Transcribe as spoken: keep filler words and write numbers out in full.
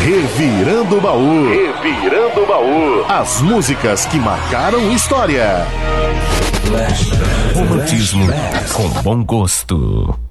Revirando o baú. Revirando o baú. As músicas que marcaram história. Romantismo com bom gosto.